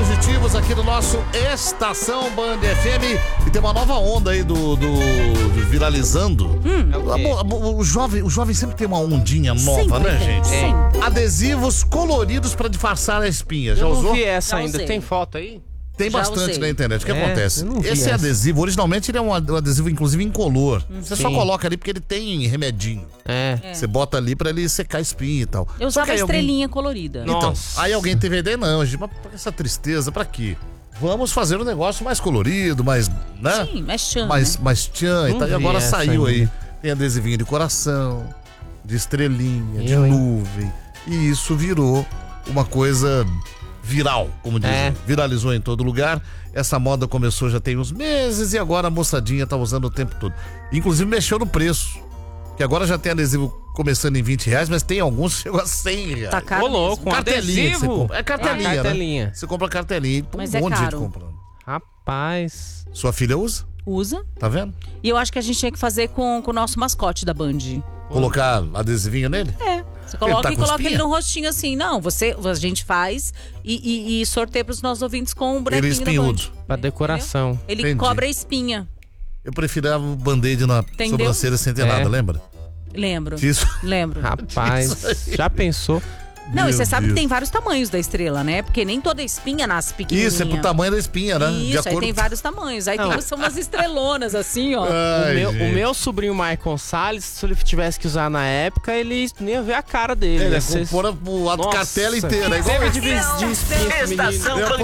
positivos aqui no nosso Estação Band FM. E tem uma nova onda aí do viralizando. O jovem sempre tem uma ondinha nova, sempre né, tem, gente? sempre. Adesivos coloridos pra disfarçar a espinha. Já Eu usou? não vi essa Já ainda. usei. Tem foto aí? Tem Já bastante usei. na internet. O que É, acontece? eu não vi Esse essa. adesivo, originalmente, ele é um adesivo, inclusive, incolor. Você só Sim. coloca ali porque ele tem remedinho. Você bota ali pra ele secar a espinha e tal. Eu Só usava que aí estrelinha colorida. Então, Nossa. aí alguém teve a ideia, não, gente, mas por que essa tristeza, pra quê? Vamos fazer um negócio mais colorido, mais, né? Sim, mais tchan, mais tchan e Não tal. E vi agora essa saiu aí. ainda. Tem adesivinho de coração, de estrelinha, de Eu, hein? nuvem. E isso virou uma coisa viral, como dizem. Viralizou em todo lugar. Essa moda começou já tem uns meses e agora a moçadinha tá usando o tempo todo. Inclusive mexeu no preço. Que agora já tem adesivo começando em R$20, mas tem alguns que chegam a R$100. Tá caro Ô, louco, mesmo. um Cartelinha que você adesivo? compra. É cartelinha, Ah, cartelinha. né? Você compra cartelinha e tem Mas um é monte de gente caro. comprando. Rapaz. Sua filha usa? Usa. Tá vendo? E eu acho que a gente tinha que fazer com o nosso mascote da Band. Colocar adesivinho nele? Você coloca tá e com coloca espinha? ele no rostinho assim. Não, a gente faz e sorteia pros nossos ouvintes com um bonequinho Ele espinhudo. da Band. Pra decoração. Ele Entendi. cobra a espinha. Eu preferava o band-aid na Entendeu? sobrancelha sem ter nada, lembra? Lembro. Isso. Lembro. Rapaz, Isso aí. já pensou? Não, Meu e você sabe que Deus. tem vários tamanhos da estrela, né? Porque nem toda espinha nasce pequenininha. Isso, é pro tamanho da espinha, né? Isso, aí tem vários tamanhos. Aí são umas estrelonas assim, ó. Ai, O gente. meu sobrinho Michael Salles, se ele tivesse que usar na época, ele nem ia ver a cara dele. Ele Ia é ser- compor a Nossa, cartela inteira. É igual Teve de espinha esse menino. Eu ia